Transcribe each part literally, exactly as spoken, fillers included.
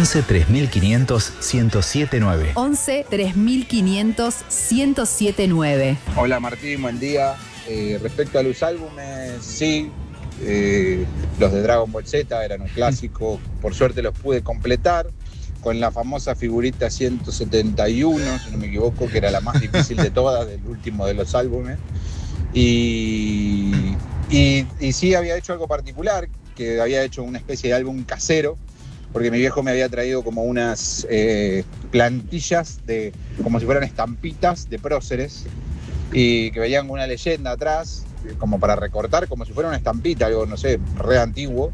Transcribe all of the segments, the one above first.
once tres mil quinientos ciento siete nueve. once tres mil quinientos ciento siete nueve. Hola Martín, buen día. Eh, respecto a los álbumes, sí, eh, los de Dragon Ball Z eran un clásico. Por suerte los pude completar con la famosa figurita ciento setenta y uno, si no me equivoco, que era la más difícil de todas, del último de los álbumes. Y, y, y sí había hecho algo particular, que había hecho una especie de álbum casero, porque mi viejo me había traído como unas eh, plantillas, de, como si fueran estampitas de próceres, y que veían una leyenda atrás, como para recortar, como si fuera una estampita, algo, no sé, re antiguo.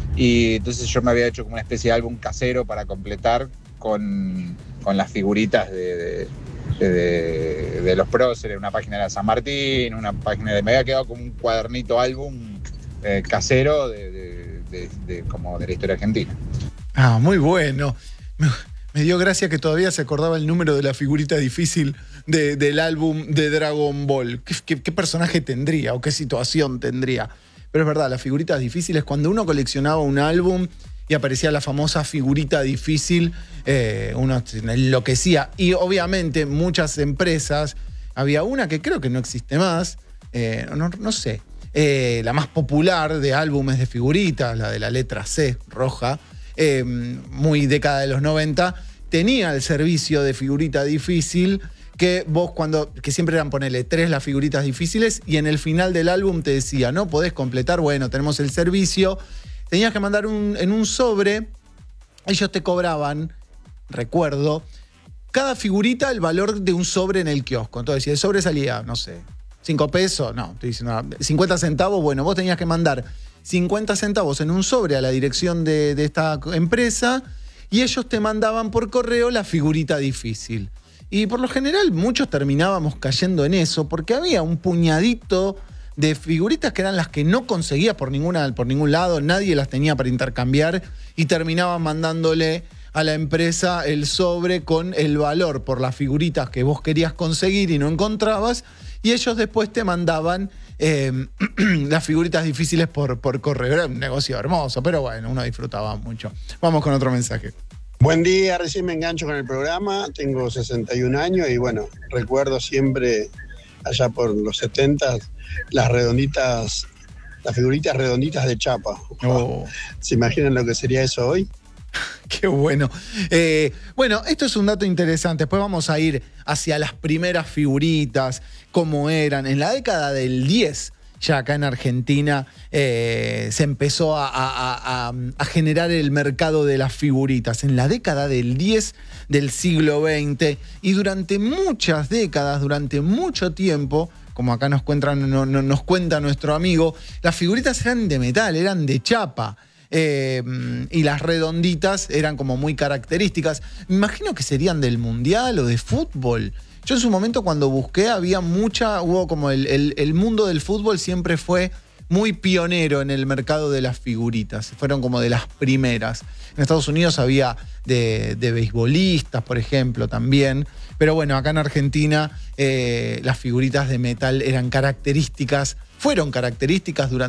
Y entonces yo me había hecho como una especie de álbum casero para completar con, con las figuritas de, de, de, de los próceres. Una página de San Martín, una página de... Me había quedado como un cuadernito álbum eh, casero de, de, de, de, como de la historia argentina. Ah, muy bueno. Me, me dio gracia que todavía se acordaba el número de la figurita difícil de, del álbum de Dragon Ball. ¿Qué, qué, qué personaje tendría o qué situación tendría? Pero es verdad, las figuritas difíciles, cuando uno coleccionaba un álbum y aparecía la famosa figurita difícil, eh, uno enloquecía. Y obviamente muchas empresas, había una que creo que no existe más, eh, no, no sé, eh, la más popular de álbumes de figuritas, la de la letra C, roja, eh, muy década de los noventa, tenía el servicio de figurita difícil, que vos cuando, que siempre eran ponerle tres las figuritas difíciles y en el final del álbum te decía, no podés completar, bueno, tenemos el servicio, tenías que mandar un, en un sobre, ellos te cobraban, recuerdo, cada figurita el valor de un sobre en el kiosco. Entonces, si el sobre salía, no sé, cinco pesos, no, estoy diciendo, cincuenta centavos, bueno, vos tenías que mandar cincuenta centavos en un sobre a la dirección de, de esta empresa y ellos te mandaban por correo la figurita difícil. Y por lo general muchos terminábamos cayendo en eso porque había un puñadito de figuritas que eran las que no conseguías por, ninguna, por ningún lado, nadie las tenía para intercambiar y terminaban mandándole a la empresa el sobre con el valor por las figuritas que vos querías conseguir y no encontrabas y ellos después te mandaban eh, las figuritas difíciles por, por correo. Era un negocio hermoso, pero bueno, uno disfrutaba mucho. Vamos con otro mensaje. Buen día, recién me engancho con el programa, tengo sesenta y un años y bueno, recuerdo siempre allá por los setenta las redonditas, las figuritas redonditas de chapa. Oh. ¿Se imaginan lo que sería eso hoy? Qué bueno. Eh, bueno, esto es un dato interesante. Después vamos a ir hacia las primeras figuritas, cómo eran. En la década del diez, ya acá en Argentina, eh, se empezó a, a, a, a generar el mercado de las figuritas. En la década del diez del siglo veinte y durante muchas décadas, durante mucho tiempo, como acá nos, cuentan, no, no, nos cuenta nuestro amigo, las figuritas eran de metal, eran de chapa. Eh, y las redonditas eran como muy características. Me imagino que serían del mundial o de fútbol. Yo en su momento cuando busqué había mucha, hubo como el, el, el mundo del fútbol siempre fue muy pionero en el mercado de las figuritas. Fueron como de las primeras. En Estados Unidos había de, de beisbolistas, por ejemplo, también. Pero bueno, acá en Argentina eh, las figuritas de metal eran características, fueron características durante